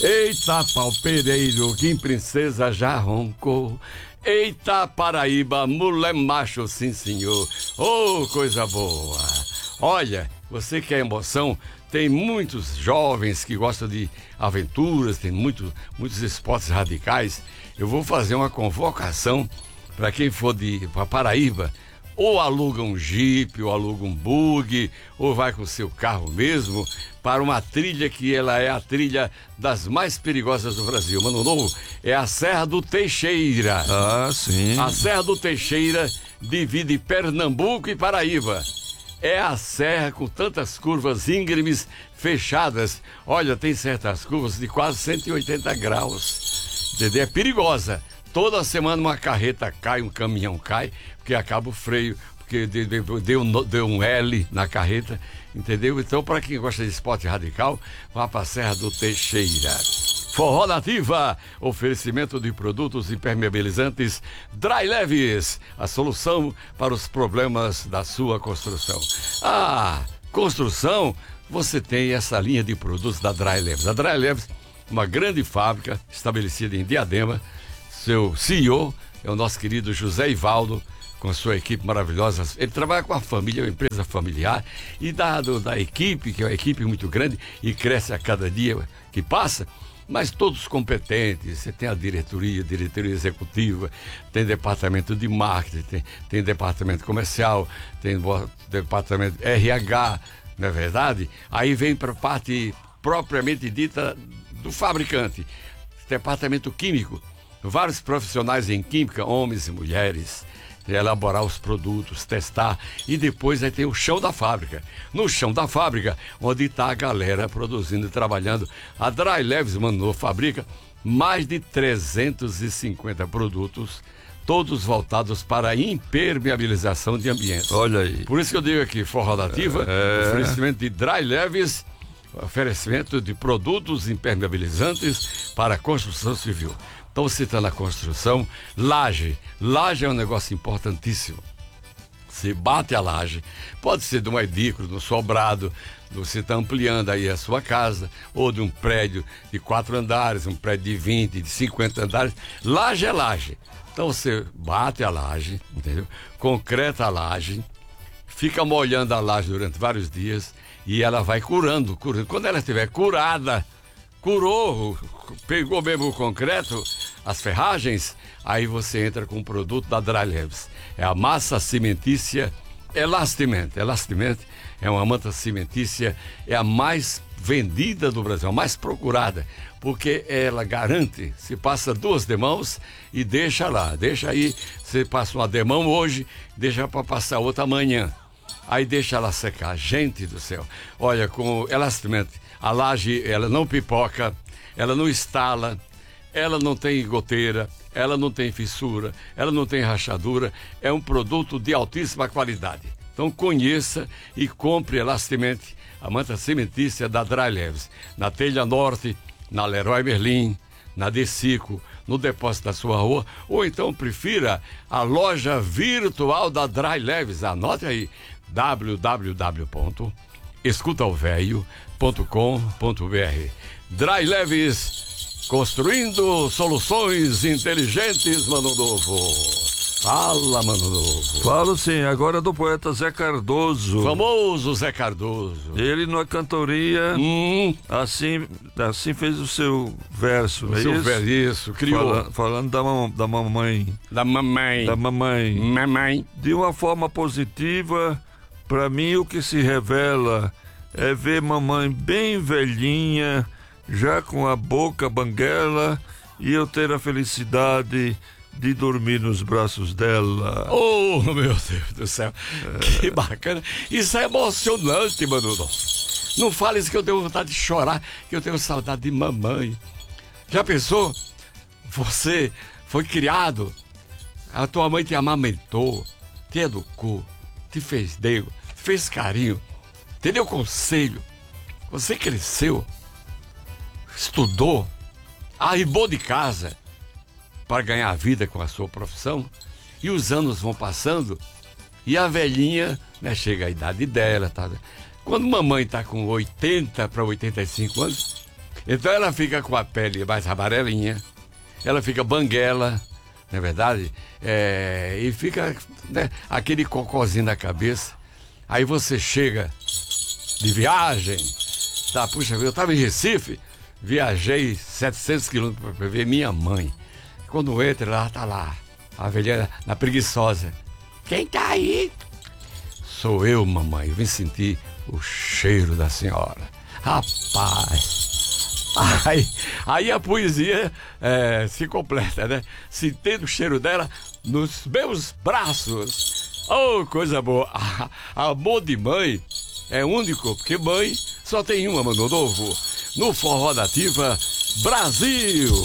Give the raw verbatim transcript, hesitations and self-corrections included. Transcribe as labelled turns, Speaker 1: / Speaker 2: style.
Speaker 1: Eita, palpeireiro, que princesa já roncou. Eita, Paraíba, mulher macho, sim senhor. Oh, coisa boa. Olha, você quer emoção? Tem muitos jovens que gostam de aventuras, tem muito, muitos esportes radicais. Eu vou fazer uma convocação para quem for de pra Paraíba, ou aluga um jipe, ou aluga um bug, ou vai com o seu carro mesmo, para uma trilha que ela é a trilha das mais perigosas do Brasil. Mano Novo, é a Serra do Teixeira.
Speaker 2: Ah, sim.
Speaker 1: A Serra do Teixeira divide Pernambuco e Paraíba. É a serra com tantas curvas íngremes fechadas. Olha, tem certas curvas de quase cento e oitenta graus. Entendeu? É perigosa. Toda semana uma carreta cai, um caminhão cai, porque acaba o freio, porque deu, deu, deu um L na carreta, entendeu? Então, para quem gosta de esporte radical, vá para a Serra do Teixeira. Forró Nativa, oferecimento de produtos impermeabilizantes Dry Leves, a solução para os problemas da sua construção. Ah, construção, você tem essa linha de produtos da Dry Leves. A Dry Leves, uma grande fábrica estabelecida em Diadema. Seu C E O é o nosso querido José Ivaldo, com sua equipe maravilhosa. Ele trabalha com a família, é uma empresa familiar, e dado da equipe, que é uma equipe muito grande e cresce a cada dia que passa, mas todos competentes. Você tem a diretoria, diretoria executiva, tem departamento de marketing, tem, tem departamento comercial, tem departamento R H, não é verdade? Aí vem para a parte propriamente dita do fabricante, departamento químico, vários profissionais em química, homens e mulheres, elaborar os produtos, testar, e depois aí tem o chão da fábrica. No chão da fábrica, onde está a galera produzindo e trabalhando. A Dry Leves Mano fabrica mais de trezentos e cinquenta produtos, todos voltados para a impermeabilização de ambientes.
Speaker 2: Olha aí.
Speaker 1: Por isso que eu digo aqui, Forró Nativa, é... oferecimento de Dry Leves, oferecimento de produtos impermeabilizantes para a construção civil. Então, você está na construção, laje. Laje é um negócio importantíssimo. Você bate a laje, pode ser de um edículo, de um sobrado, você está ampliando aí a sua casa, ou de um prédio de quatro andares, um prédio de vinte, de cinquenta andares. Laje é laje. Então, você bate a laje, entendeu? Concreta a laje, fica molhando a laje durante vários dias e ela vai curando, curando. Quando ela estiver curada, curou, pegou mesmo o concreto, as ferragens, aí você entra com o produto da Dry Leves. É a massa cimentícia Elastiment. Elastiment é uma manta cimentícia, é a mais vendida do Brasil, a mais procurada, porque ela garante, se passa duas demãos e deixa lá, deixa aí, você passa uma demão hoje, deixa para passar outra amanhã. Aí deixa ela secar. Gente do céu, olha, com Elastiment, a laje, ela não pipoca, ela não estala, ela não tem goteira, ela não tem fissura, ela não tem rachadura, é um produto de altíssima qualidade. Então conheça e compre Elastiment, a manta cimentícia da Dry Leves, na Telha Norte, na Leroy Merlin, na Decico, no depósito da sua rua, ou então prefira a loja virtual da Dry Leves. Anote aí, w w w ponto escuta o velho ponto com ponto b r. Dry Leves, construindo soluções inteligentes, Mano Novo. Fala, Mano Novo.
Speaker 2: Falo sim, agora do poeta Zé Cardoso.
Speaker 1: Famoso Zé Cardoso.
Speaker 2: Ele na cantoria,
Speaker 1: hum.
Speaker 2: assim, assim fez o seu verso,
Speaker 1: O
Speaker 2: é
Speaker 1: seu
Speaker 2: isso?
Speaker 1: verso, isso, criou.
Speaker 2: Fala, falando da, mam, da mamãe.
Speaker 1: Da mamãe.
Speaker 2: Da mamãe.
Speaker 1: Mamãe.
Speaker 2: De uma forma positiva, pra mim o que se revela é ver mamãe bem velhinha, já com a boca banguela, e eu ter a felicidade de dormir nos braços dela.
Speaker 1: Oh, meu Deus do céu, é... que bacana. Isso é emocionante, Mano. Não fale isso que eu tenho vontade de chorar, que eu tenho saudade de mamãe. Já pensou? Você foi criado, a tua mãe te amamentou, te educou, te fez nego, te fez carinho, te deu conselho. Você cresceu, estudou, arribou de casa para ganhar a vida com a sua profissão, e os anos vão passando e a velhinha, né, chega a idade dela, tá? Quando mamãe está com oitenta para oitenta e cinco anos, Então ela fica com a pele mais amarelinha, ela fica banguela, não é verdade? É, e fica, né, aquele cocôzinho na cabeça. Aí você chega de viagem, tá? Puxa, eu estava em Recife, viajei setecentos quilômetros para ver minha mãe. Quando entra lá, tá lá, a velha na preguiçosa. Quem tá aí? Sou eu, mamãe. Eu vim sentir o cheiro da senhora. Rapaz. Aí, aí a poesia é, se completa, né? Sentindo o cheiro dela nos meus braços. Oh, coisa boa. Amor de mãe é único, porque mãe só tem uma, mano novo. No Forró da Ativa Brasil.